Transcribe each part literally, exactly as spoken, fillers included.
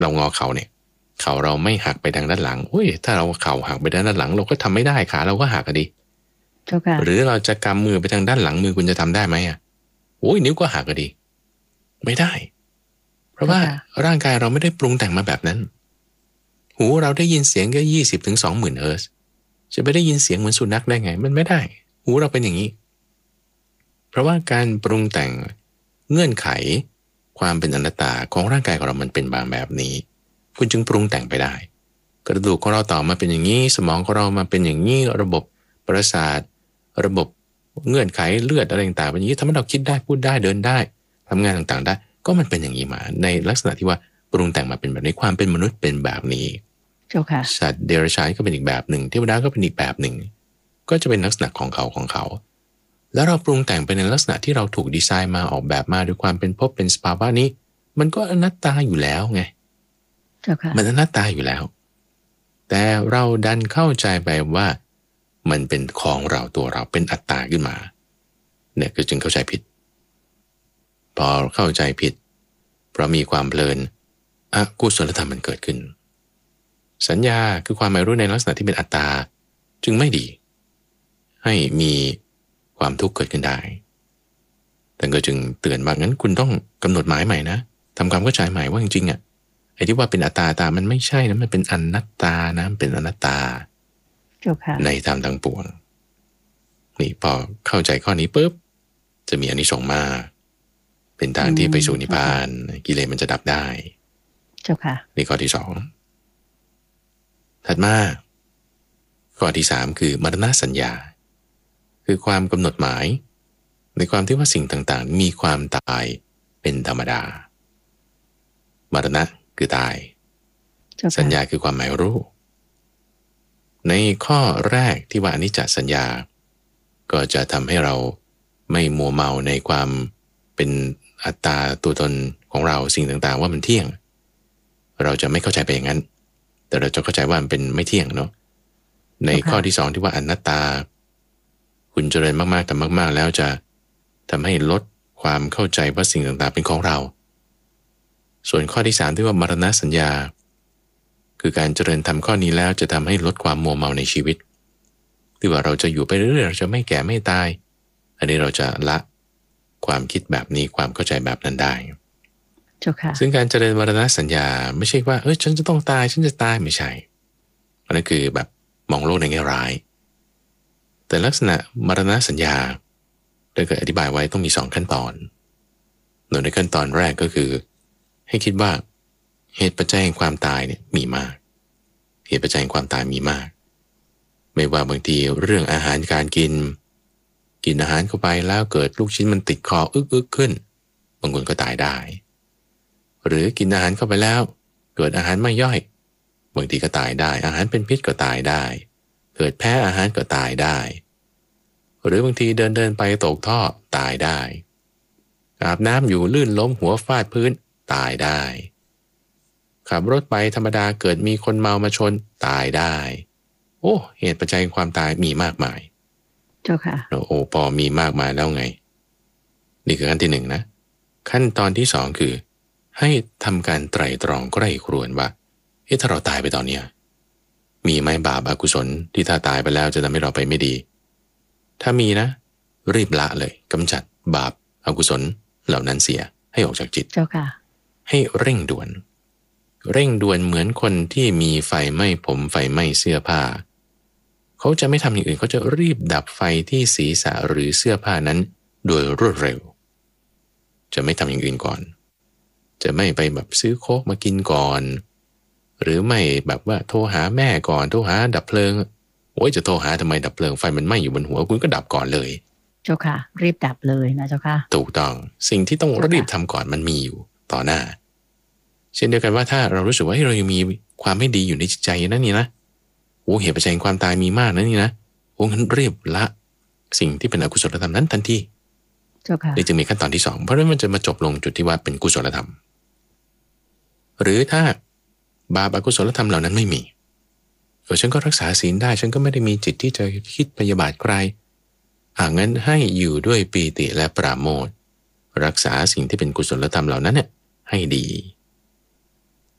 เรางอเข่าเนี่ยเข่าเราไม่หักไปทางด้านหลังอุ้ยถ้าเราเข่าหักไปทางด้านหลังเราก็ทำไม่ได้ขาเราก็หักอะดิหรือเราจะกำมือไปทางด้านหลังมือคุณจะทำได้ไหมอ่ะโอ้ยนิ้วก็หักอะดิไม่ได้เพราะว่าร่างกายเราไม่ได้ปรุงแต่งมาแบบนั้นหูเราได้ยินเสียงแค่ยี่สิบถึงสองหมื่นเฮิร์ตซ์จะไปได้ยินเสียงเหมือนสุนัขได้ไงมันไม่ได้หูเราเป็นอย่างนี้เพราะว่าการปรุงแต่งเงื่อนไขความเป็นอนัตตาของร่างกายของเรามันเป็นบางแบบนี้คุณจึงปรุงแต่งไปได้กระดูกของเราต่อมาเป็นอย่างนี้สมองของเรามาเป็นอย่างนี้ระบบประสาทระบบเงื่อนไขเลือดอะไรต่างๆเป็นอย่างนี้ทำให้เราคิดได้พูดได้เดินได้ทำงานต่างๆได้ก็มันเป็นอย่างนี้มาในลักษณะที่ว่าปรุงแต่งมาเป็นแบบนี้ความเป็นมนุษย์เป็นแบบนี้สัตว์เดรัจฉานก็เป็นอีกแบบหนึ่งเทวดาก็เป็นอีกแบบหนึ่งก็จะเป็นลักษณะของเขาของเขาแล้วเราปรุงแต่งไปในลักษณะที่เราถูกดีไซน์มาออกแบบมาด้วยความเป็นภพเป็นสภาวะนี้มันก็อนัตตาอยู่แล้วไงมันอนัตตาอยู่แล้วแต่เราดันเข้าใจไปว่ามันเป็นของเราตัวเราเป็นอัตตาขึ้นมาเนี่ยก็จึงเข้าใจผิดพอเข้าใจผิดเพราะมีความเพลินอกุศลธรรมมันเกิดขึ้นสัญญาคือความหมายรู้ในลักษณะที่เป็นอัตตาจึงไม่ดีให้มีความทุกข์เกิดขึ้นได้แต่ก็จึงเตือนว่างั้นคุณต้องกำหนดหมายใหม่นะทำความเข้าใจใหม่ว่าจริงๆอ่ะไอ้ที่ว่าเป็นอัตตาตามันไม่ใช่นะมันเป็นอนัตตานะเป็นอนัตตาในธรรมทั้งปวงนี่พอเข้าใจข้อนี้ปุ๊บจะมีอานิสงส์มากเป็นทางที่ไปสู่นิพพานกิเลสมันจะดับได้เจ้าค่ะนี่ข้อที่สองถัดมาข้อที่สามคือมรณสัญญาคือความกำหนดหมายในความที่ว่าสิ่งต่างๆมีความตายเป็นธรรมดามรณะคือตายสัญญาคือความหมายรู้ในข้อแรกที่ว่าอนิจจสัญญาก็จะทำให้เราไม่มัวเมาในความเป็นอัตตาตัวตนของเราสิ่งต่างๆว่ามันเที่ยงเราจะไม่เข้าใจไปอย่างนั้นแต่เราจะเข้าใจว่ามันเป็นไม่เที่ยงเนาะในข้อที่สองที่ว่าอนัตตาคุณเจริญมากๆแต่มากๆแล้วจะทำให้ลดความเข้าใจว่าสิ่งต่างๆเป็นของเราส่วนข้อที่สามที่ว่ามรณสัญญาคือการเจริญทำข้อนี้แล้วจะทำให้ลดความมัวเมาในชีวิตที่ว่าเราจะอยู่ไปเรื่อยๆเราจะไม่แก่ไม่ตายอันนี้เราจะละความคิดแบบนี้ความเข้าใจแบบนั้นได้ซึ่งการเจริญมรณสัญญาไม่ใช่ว่าเออฉันจะต้องตายฉันจะตายไม่ใช่อันนั้นคือแบบมองโลกในแง่ร้ายแต่ลักษณะมรณสัญญาได้เคยอธิบายไว้ต้องมีสองขั้นตอนโดยในขั้นตอนแรกก็คือให้คิดว่าเหตุปัจจัยแห่งความตายเนี่ยมีมากเหตุปัจจัยแห่งความตายมีมากไม่ว่าบางทีเรื่องอาหารการกินกินอาหารเข้าไปแล้วเกิดลูกชิ้นมันติดคออึกๆขึ้นบางคนก็ตายได้หรือกินอาหารเข้าไปแล้วเกิดอาหารไม่ย่อยบางทีก็ตายได้อาหารเป็นพิษก็ตายได้เกิดแพ้อาหารก็ตายได้หรือบางทีเดินเดินไปตกท่อตายได้อาบน้ำอยู่ลื่นล้มหัวฟาดพื้นตายได้ขับรถไปธรรมดาเกิดมีคนเมามาชนตายได้โอ้เหตุปัจจัยความตายมีมากมายเจ้าค่ะโอ้พอมีมากมายแล้วไงนี่คือขั้นที่หนึ่งนะขั้นตอนที่สองคือให้ทำการไตร่ตรองใกล้ครวญว่าเอ๊ะถ้าเราตายไปตอนเนี้ยมีไหมบาปอกุศลที่ถ้าตายไปแล้วจะทำให้เราไปไม่ดีถ้ามีนะรีบละเลยกำจัดบาปอกุศลเหล่านั้นเสียให้ออกจากจิตเจ้าค่ะให้เร่งด่วนเร่งด่วนเหมือนคนที่มีไฟไหม้ผมไฟไหม้เสื้อผ้าเขาจะไม่ทำอย่างอื่นเขาจะรีบดับไฟที่ศีรษะหรือเสื้อผ้านั้นโดยรวดเร็วจะไม่ทำอย่างอื่นก่อนจะไม่ไปแบบซื้อโค้กมากินก่อนหรือไม่แบบว่าโทรหาแม่ก่อนโทรหาดับเพลิงโอ้ยจะโทรหาทำไมดับเพลิงไฟมันไหม้อยู่บนหัวคุณก็ดับก่อนเลยเจ้าค่ะรีบดับเลยนะเจ้าค่ะถูกต้องสิ่งที่ต้องรีบทำก่อนมันมีอยู่ต่อหน้าเช่นเดียวกันว่าถ้าเรารู้สึกว่าเรายังมีความไม่ดีอยู่ในจิตใจนั่นนี่นะโอ้เหตุปัจจัยความตายมีมากนั่นนี่นะโอ้งั้นรีบละสิ่งที่เป็นอกุศลธรรมนั้นทันทีเจ้าค่ะนี่จึงมีขั้นตอนที่สองเพราะฉะนั้นมันจะมาจบลงจุดที่ว่าเป็นกุศลธรรมหรือถ้าบาปอกุศลธรรมเหล่านั้นไม่มีเออฉันก็รักษาศีลได้ฉันก็ไม่ได้มีจิตที่จะคิดพยาบาทใครอ่างั้นให้อยู่ด้วยปีติและปราโมทย์รักษาสิ่งที่เป็นกุศลธรรมเหล่านั้นเนี่ยให้ดี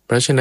เพราะฉะนั้น